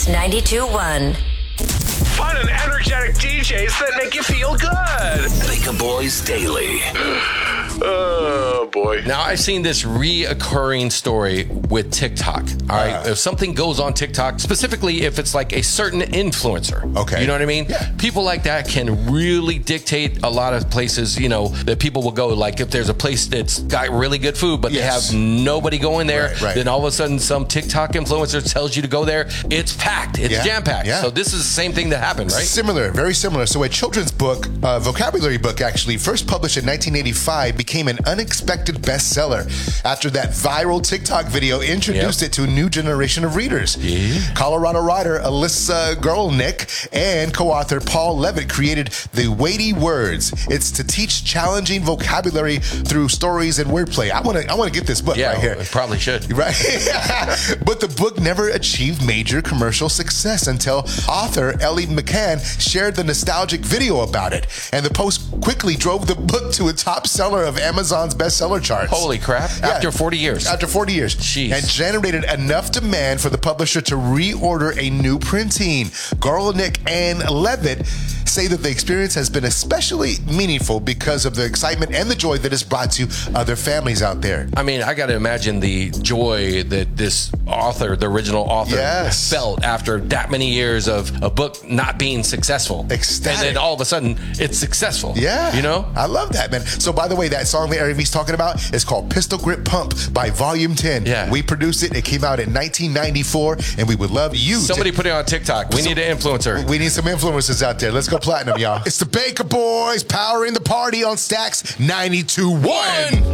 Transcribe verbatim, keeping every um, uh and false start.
Stacks ninety-two one. Fun and energetic D Js that make you feel good. Baker Boys Daily. Oh, boy. Now, I've seen this reoccurring story with TikTok. All right. Uh, if something goes on TikTok, specifically if it's like a certain influencer. Okay. You know what I mean? Yeah. People like that can really dictate a lot of places, you know, that people will go. Like if there's a place that's got really good food, but Yes. they have nobody going there, Right, right. then all of a sudden some TikTok influencer tells you to go there. It's packed. It's Yeah. jam-packed. Yeah. So this is the same thing that happened, right? Similar, very similar. So a children's book, uh, vocabulary book actually, first published in nineteen eighty-five, became an unexpected bestseller after that viral TikTok video introduced Yep. it to a new generation of readers. Yeah. Colorado writer Alyssa Gorlnick and co-author Paul Levitt created The Weighty Words. It's to teach challenging vocabulary through stories and wordplay. I want to I want to get this book Yeah, right here. it probably should. Right. But the book never achieved major commercial success until author Ellie McCann shared the nostalgic video about it. And the post quickly drove the book to a top seller of Amazon's bestseller charts. Holy crap. Yeah. After forty years. After forty years. Jeez. And generated enough demand for the publisher to reorder a new printing. Gorlnick and Levitt say that the experience has been especially meaningful because of the excitement and the joy that it's brought to other families out there. I mean, I got to imagine the joy that this author, the original author, Yes. felt after that many years of a book not being successful. Ecstatic. And then all of a sudden, it's successful. Yeah. You know? I love that, man. So, by the way, that song that Eric V's talking about is called Pistol Grip Pump by Volume ten. Yeah. We produced it. It came out in nineteen ninety-four, and we would love you Somebody to... put it on TikTok. We need an influencer. We need some influencers out there. Let's go platinum, y'all. It's the Baker Boys powering the party on Stacks ninety-two one.